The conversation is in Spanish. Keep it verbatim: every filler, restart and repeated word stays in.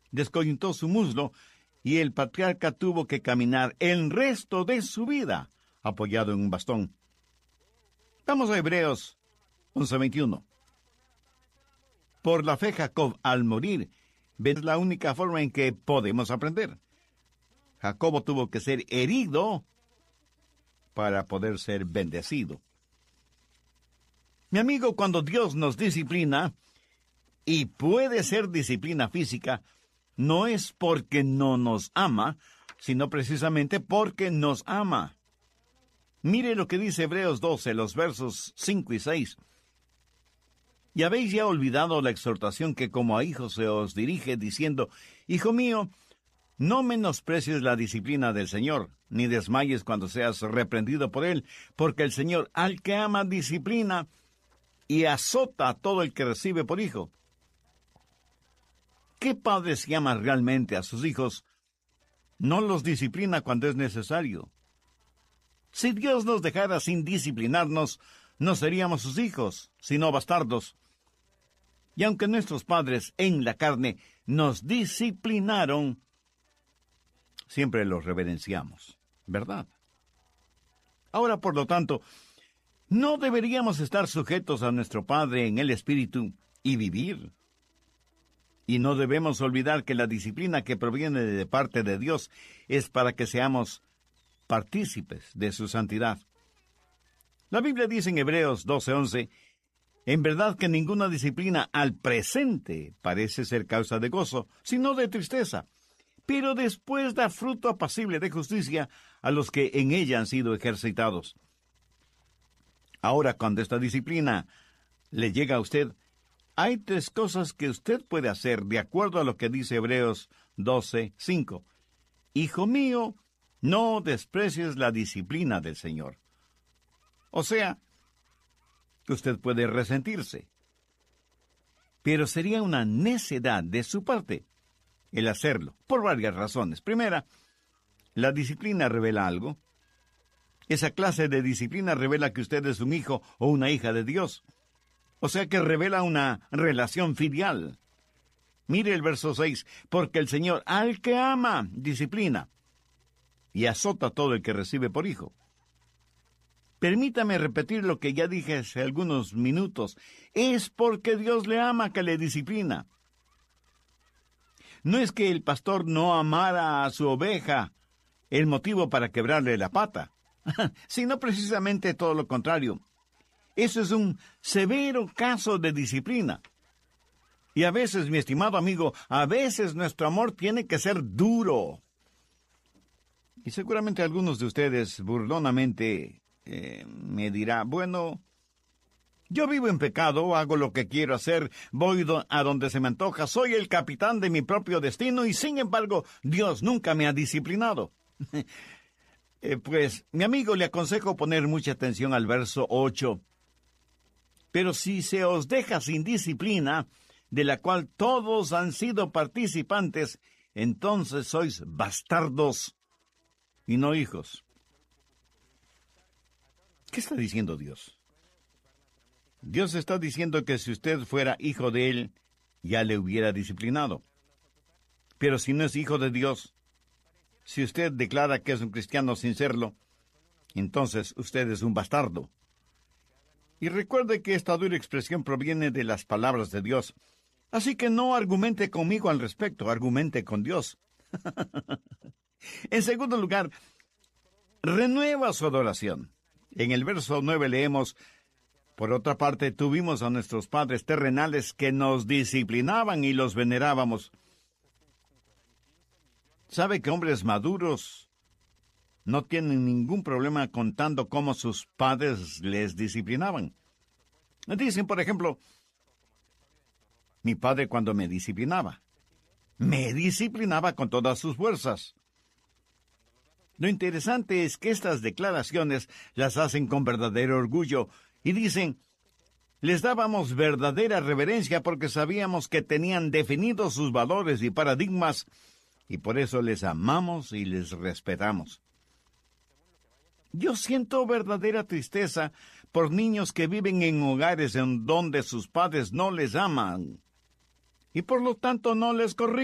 descoyuntó su muslo y el patriarca tuvo que caminar el resto de su vida apoyado en un bastón. Vamos a Hebreos once veintiuno. Por la fe Jacob, al morir, es la única forma en que podemos aprender. Jacobo tuvo que ser herido para poder ser bendecido. Mi amigo, cuando Dios nos disciplina, y puede ser disciplina física, no es porque no nos ama, sino precisamente porque nos ama. Mire lo que dice Hebreos doce, los versos cinco y seis. Y habéis ya olvidado la exhortación que como a hijos se os dirige, diciendo, Hijo mío, no menosprecies la disciplina del Señor, ni desmayes cuando seas reprendido por Él, porque el Señor al que ama disciplina y azota a todo el que recibe por hijo. ¿Qué padre si ama realmente a sus hijos no los disciplina cuando es necesario? Si Dios nos dejara sin disciplinarnos, no seríamos sus hijos, sino bastardos. Y aunque nuestros padres en la carne nos disciplinaron, siempre los reverenciamos, ¿verdad? Ahora, por lo tanto, no deberíamos estar sujetos a nuestro Padre en el Espíritu y vivir. Y no debemos olvidar que la disciplina que proviene de parte de Dios es para que seamos partícipes de su santidad. La Biblia dice en Hebreos doce once, en verdad que ninguna disciplina al presente parece ser causa de gozo, sino de tristeza, pero después da fruto apacible de justicia a los que en ella han sido ejercitados. Ahora, cuando esta disciplina le llega a usted, hay tres cosas que usted puede hacer de acuerdo a lo que dice Hebreos doce cinco. Hijo mío, no desprecies la disciplina del Señor. O sea, que usted puede resentirse. Pero sería una necedad de su parte el hacerlo, por varias razones. Primera, la disciplina revela algo. Esa clase de disciplina revela que usted es un hijo o una hija de Dios. O sea que revela una relación filial. Mire el verso seis, porque el Señor al que ama disciplina y azota a todo el que recibe por hijo. Permítame repetir lo que ya dije hace algunos minutos. Es porque Dios le ama que le disciplina. No es que el pastor no amara a su oveja, el motivo para quebrarle la pata, sino precisamente todo lo contrario. Eso es un severo caso de disciplina. Y a veces, mi estimado amigo, a veces nuestro amor tiene que ser duro. Y seguramente algunos de ustedes burlonamente eh, me dirá, bueno, yo vivo en pecado, hago lo que quiero hacer, voy do- a donde se me antoja, soy el capitán de mi propio destino y sin embargo Dios nunca me ha disciplinado. eh, pues, mi amigo, le aconsejo poner mucha atención al verso ocho. Pero si se os deja sin disciplina, de la cual todos han sido participantes, entonces sois bastardos y no hijos. ¿Qué está diciendo Dios? Dios está diciendo que si usted fuera hijo de Él, ya le hubiera disciplinado. Pero si no es hijo de Dios, si usted declara que es un cristiano sin serlo, entonces usted es un bastardo. Y recuerde que esta dura expresión proviene de las palabras de Dios. Así que no argumente conmigo al respecto, argumente con Dios. En segundo lugar, renueva su adoración. En el verso nueve leemos, por otra parte, tuvimos a nuestros padres terrenales que nos disciplinaban y los venerábamos. ¿Sabe que hombres maduros no tienen ningún problema contando cómo sus padres les disciplinaban? Dicen, por ejemplo, mi padre cuando me disciplinaba, me disciplinaba con todas sus fuerzas. Lo interesante es que estas declaraciones las hacen con verdadero orgullo y dicen, les dábamos verdadera reverencia porque sabíamos que tenían definidos sus valores y paradigmas y por eso les amamos y les respetamos. Yo siento verdadera tristeza por niños que viven en hogares en donde sus padres no les aman y por lo tanto no les corrigen.